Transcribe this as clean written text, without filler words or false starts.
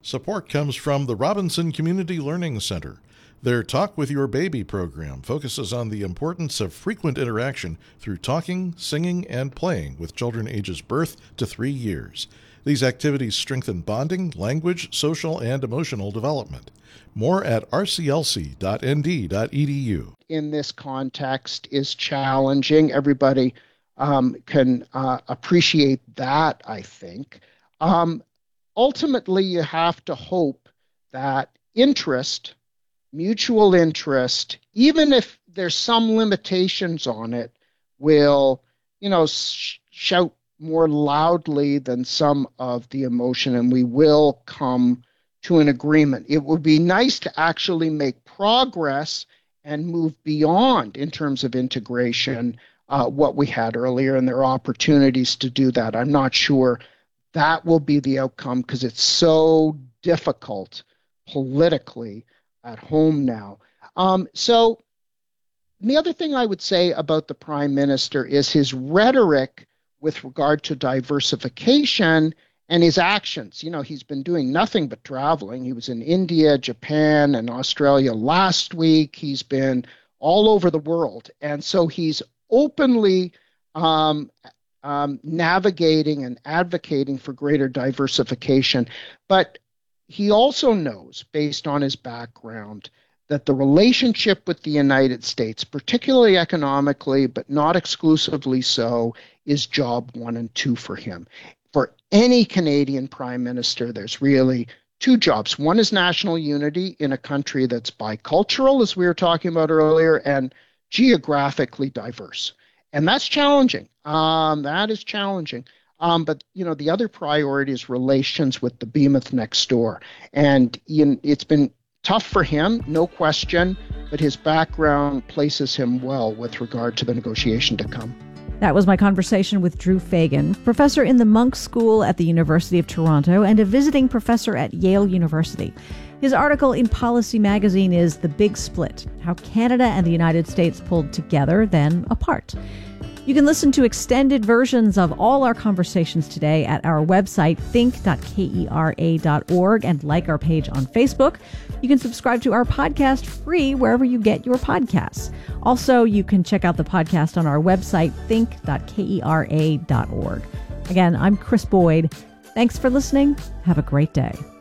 Support comes from the Robinson Community Learning Center. Their Talk with Your Baby program focuses on the importance of frequent interaction through talking, singing, and playing with children ages birth to 3 years. These activities strengthen bonding, language, social, and emotional development. More at rclc.nd.edu. In this context is challenging. Everybody can appreciate that, I think. Ultimately, you have to hope that interest, mutual interest, even if there's some limitations on it, will, shout more loudly than some of the emotion, and we will come to an agreement. It would be nice to actually make progress and move beyond, in terms of integration, what we had earlier, and there are opportunities to do that. I'm not sure that will be the outcome because it's so difficult politically at home now. So the other thing I would say about the Prime Minister is his rhetoric with regard to diversification and his actions. He's been doing nothing but traveling. He was in India, Japan, and Australia last week. He's been all over the world. And so he's openly navigating and advocating for greater diversification. But he also knows, based on his background, that the relationship with the United States, particularly economically, but not exclusively so, is job 1 and 2 for him. For any Canadian Prime Minister, there's really 2 jobs. One is national unity in a country that's bicultural, as we were talking about earlier, and geographically diverse. And that's challenging. That is challenging. But, the other priority is relations with the behemoth next door. And it's been tough for him, no question, but his background places him well with regard to the negotiation to come. That was my conversation with Drew Fagan, professor in the Munk School at the University of Toronto and a visiting professor at Yale University. His article in Policy Magazine is The Big Split, How Canada and the United States Pulled Together, Then Apart. You can listen to extended versions of all our conversations today at our website, think.kera.org, and like our page on Facebook. You can subscribe to our podcast free wherever you get your podcasts. Also, you can check out the podcast on our website, think.kera.org. Again, I'm Chris Boyd. Thanks for listening. Have a great day.